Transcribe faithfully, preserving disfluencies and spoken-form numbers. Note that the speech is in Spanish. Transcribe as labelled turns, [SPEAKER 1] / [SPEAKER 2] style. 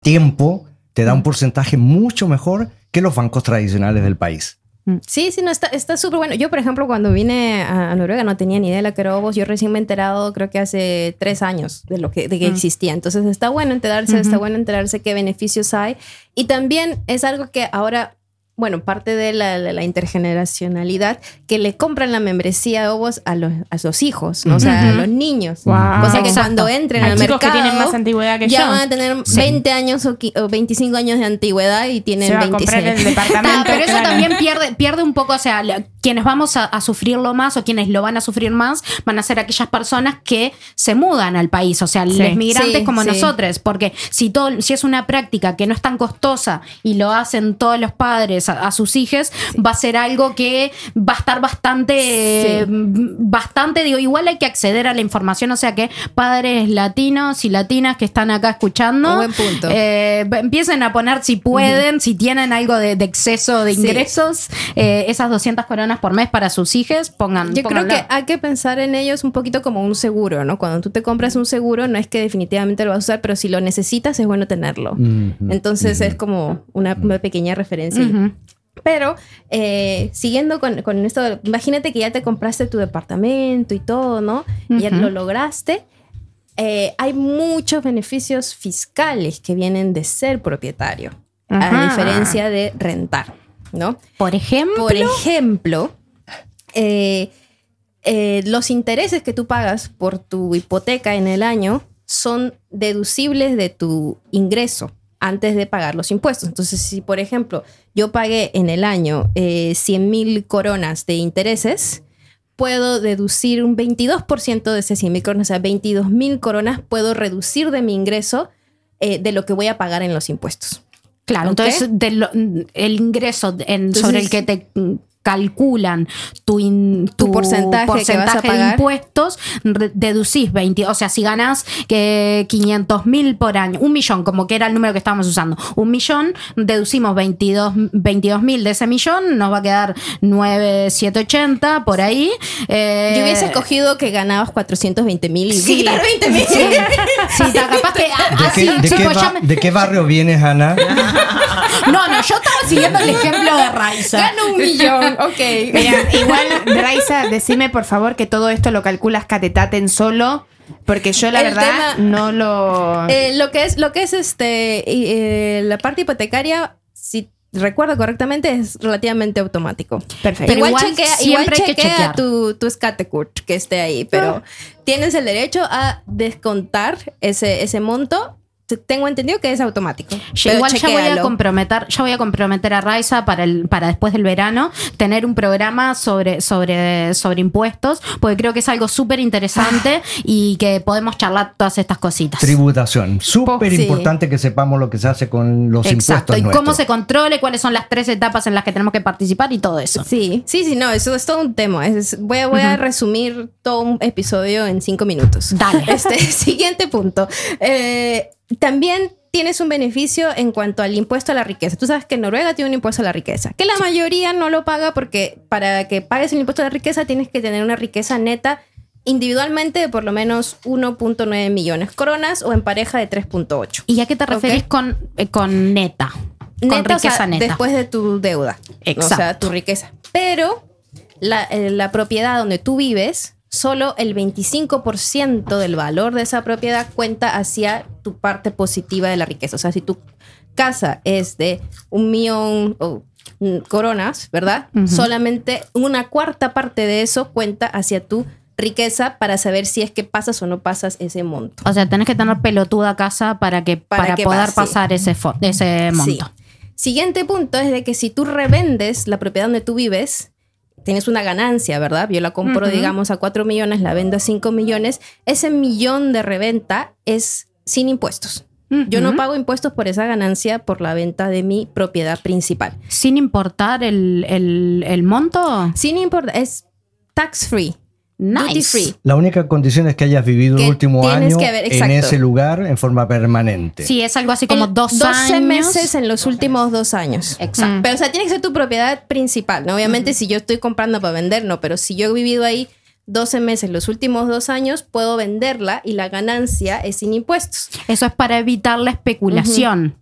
[SPEAKER 1] tiempo te da un porcentaje mucho mejor que los bancos tradicionales del país.
[SPEAKER 2] Sí, sí, no, está está súper bueno. Yo, por ejemplo, cuando vine a, a Noruega no tenía ni idea de la que era Obos. Yo recién me he enterado, creo que hace tres años de lo que, de que mm. existía. Entonces está bueno enterarse, uh-huh. está bueno enterarse qué beneficios hay. Y también es algo que ahora, bueno, parte de la, la, la intergeneracionalidad, que le compran la membresía de Obos a los, a los hijos, ¿no? Uh-huh. O sea, a los niños.
[SPEAKER 3] Wow.
[SPEAKER 2] O sea, que
[SPEAKER 3] Exacto.
[SPEAKER 2] cuando entren
[SPEAKER 3] hay
[SPEAKER 2] al
[SPEAKER 3] chicos
[SPEAKER 2] mercado,
[SPEAKER 3] que tienen más antigüedad que
[SPEAKER 2] ya
[SPEAKER 3] yo.
[SPEAKER 2] van a tener sí. veinte años o, o veinticinco años de antigüedad y tienen
[SPEAKER 3] se va
[SPEAKER 2] veintiséis.
[SPEAKER 3] A comprar el departamento.
[SPEAKER 4] Ah, pero
[SPEAKER 3] claro.
[SPEAKER 4] eso también pierde, pierde un poco, o sea, la, quienes vamos a, a sufrirlo más o quienes lo van a sufrir más van a ser aquellas personas que se mudan al país, o sea, sí. los migrantes
[SPEAKER 2] sí,
[SPEAKER 4] como
[SPEAKER 2] sí.
[SPEAKER 4] nosotros, porque si, todo, si es una práctica que no es tan costosa y lo hacen todos los padres a, a sus hijos, sí. va a ser algo que va a estar bastante, sí. eh, bastante, digo, igual hay que acceder a la información, o sea que padres latinos y latinas que están acá escuchando,
[SPEAKER 2] un buen punto.
[SPEAKER 4] Eh, empiecen a poner si pueden, uh-huh. si tienen algo de, de exceso de ingresos, sí. eh, esas doscientas coronas por mes para sus hijos, pongan.
[SPEAKER 2] Yo
[SPEAKER 4] pónganlo.
[SPEAKER 2] creo que hay que pensar en ellos un poquito como un seguro, ¿no? Cuando tú te compras un seguro, no es que definitivamente lo vas a usar, pero si lo necesitas es bueno tenerlo. Uh-huh. Entonces uh-huh. es como una, una pequeña referencia. Uh-huh. Pero eh, siguiendo con, con esto, imagínate que ya te compraste tu departamento y todo, ¿no? Uh-huh. Ya lo lograste. Eh, hay muchos beneficios fiscales que vienen de ser propietario, uh-huh. a diferencia de rentar, ¿no?
[SPEAKER 4] Por ejemplo,
[SPEAKER 2] Por ejemplo, eh, eh, los intereses que tú pagas por tu hipoteca en el año son deducibles de tu ingreso antes de pagar los impuestos. Entonces, si por ejemplo yo pagué en el año eh, cien mil coronas de intereses, puedo deducir un veintidós por ciento de esas cien mil coronas, o sea, veintidós mil coronas puedo reducir de mi ingreso eh, de lo que voy a pagar en los impuestos.
[SPEAKER 4] Claro, ¿okay? Entonces de lo, el ingreso en, entonces, sobre el que te calculan tu, in, tu,
[SPEAKER 2] tu porcentaje,
[SPEAKER 4] porcentaje
[SPEAKER 2] que vas a pagar.
[SPEAKER 4] de impuestos, re, deducís veinte, o sea, si ganás que quinientos mil por año, un millón, como que era el número que estábamos usando, un millón, deducimos veintidós mil de ese millón, nos va a quedar nueve mil setecientos ochenta por ahí.
[SPEAKER 2] Eh, Yo hubiese escogido que ganabas cuatrocientos veinte mil y
[SPEAKER 4] sí,
[SPEAKER 2] quitar veinte mil.
[SPEAKER 4] Sí, sí, capaz que
[SPEAKER 1] así, ¿De, qué, de, sí, qué pues va, me... ¿De qué barrio vienes, Ana?
[SPEAKER 4] No, no, yo estaba siguiendo el ejemplo de Raiza.
[SPEAKER 2] Gano un millón. Ok.
[SPEAKER 3] Mira, igual, Raiza, decime por favor que todo esto lo calculas catetaten solo, porque yo la
[SPEAKER 2] el
[SPEAKER 3] verdad
[SPEAKER 2] tema,
[SPEAKER 3] no lo...
[SPEAKER 2] Eh, lo que es, lo que es este, eh, la parte hipotecaria, si recuerdo correctamente, es relativamente automático.
[SPEAKER 3] Perfecto.
[SPEAKER 2] Pero igual,
[SPEAKER 4] igual
[SPEAKER 2] chequea, igual
[SPEAKER 4] hay que
[SPEAKER 2] chequea
[SPEAKER 4] chequear.
[SPEAKER 2] tu, tu Skattekort que esté ahí, pero ah. tienes el derecho a descontar ese, ese monto. Tengo entendido que es automático.
[SPEAKER 4] Yo igual ya voy a comprometer, ya voy a comprometer a Raiza para el, para después del verano tener un programa sobre, sobre, sobre impuestos, porque creo que es algo súper interesante ah. y que podemos charlar todas estas cositas.
[SPEAKER 1] Tributación, súper sí. importante que sepamos lo que se hace con los
[SPEAKER 4] Exacto.
[SPEAKER 1] impuestos
[SPEAKER 4] y
[SPEAKER 1] nuestros.
[SPEAKER 4] Cómo se controle, cuáles son las tres etapas en las que tenemos que participar y todo eso.
[SPEAKER 2] Sí, sí, sí, no, eso es todo un tema. Es, voy a, voy uh-huh. a resumir todo un episodio en cinco minutos.
[SPEAKER 4] Dale.
[SPEAKER 2] Este, siguiente punto. Eh, También tienes un beneficio en cuanto al impuesto a la riqueza. Tú sabes que Noruega tiene un impuesto a la riqueza, que la sí. mayoría no lo paga porque para que pagues el impuesto a la riqueza tienes que tener una riqueza neta individualmente de por lo menos uno punto nueve millones coronas o en pareja de tres punto ocho.
[SPEAKER 4] ¿Y a qué te referís okay. con, eh, con neta? Con
[SPEAKER 2] neta,
[SPEAKER 4] riqueza
[SPEAKER 2] o sea,
[SPEAKER 4] neta.
[SPEAKER 2] Después de tu deuda.
[SPEAKER 4] Exacto.
[SPEAKER 2] O sea, tu riqueza. Pero la, eh, la propiedad donde tú vives, solo el veinticinco por ciento del valor de esa propiedad cuenta hacia tu parte positiva de la riqueza. O sea, si tu casa es de un millón oh, coronas, ¿verdad? Uh-huh. Solamente una cuarta parte de eso cuenta hacia tu riqueza para saber si es que pasas o no pasas ese monto.
[SPEAKER 4] O sea, tenés que tener pelotuda casa para, que, para, para que poder pase. pasar ese, fo- ese monto.
[SPEAKER 2] Sí. Siguiente punto es de que si tú revendes la propiedad donde tú vives, tienes una ganancia, ¿verdad? Yo la compro, uh-huh. digamos, a cuatro millones, la vendo a cinco millones. Ese millón de reventa es sin impuestos. Uh-huh. Yo no pago impuestos por esa ganancia por la venta de mi propiedad principal.
[SPEAKER 4] ¿Sin importar el, el, el monto?
[SPEAKER 2] Sin importar, es tax free.
[SPEAKER 4] Nice.
[SPEAKER 2] Duty free.
[SPEAKER 1] La única condición es que hayas vivido
[SPEAKER 2] que
[SPEAKER 1] el último año
[SPEAKER 2] ver,
[SPEAKER 1] en ese lugar en forma permanente.
[SPEAKER 4] Sí, es algo así como
[SPEAKER 2] el,
[SPEAKER 4] dos
[SPEAKER 2] doce
[SPEAKER 4] años.
[SPEAKER 2] meses en los últimos dos años.
[SPEAKER 4] Exacto.
[SPEAKER 2] Pero, o sea, tiene que ser tu propiedad principal, ¿no? Obviamente, uh-huh. si yo estoy comprando para vender, no. Pero si yo he vivido ahí doce meses los últimos dos años, puedo venderla y la ganancia es sin impuestos.
[SPEAKER 4] Eso es para evitar la especulación.